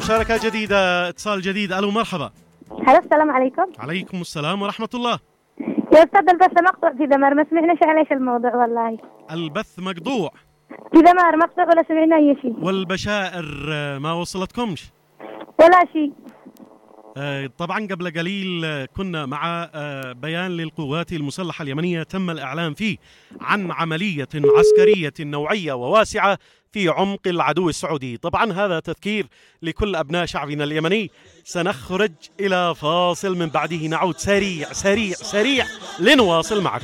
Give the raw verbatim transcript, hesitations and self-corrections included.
مشاركة جديدة، اتصال جديد. ألو مرحبا. هلا السلام عليكم. عليكم السلام ورحمة الله. يا أستاذ البث مقطوع في دمار، ما سمعناش على ايش الموضوع والله. البث مقطوع في دمار مقطوع ولا سمعنا أي شيء. والبشائر ما وصلتكمش ولا شيء. طبعا قبل قليل كنا مع بيان للقوات المسلحة اليمنية تم الإعلان فيه عن عملية عسكرية نوعية وواسعة في عمق العدو السعودي. طبعا هذا تذكير لكل أبناء شعبنا اليمني. سنخرج إلى فاصل، من بعده نعود سريع سريع سريع لنواصل معكم.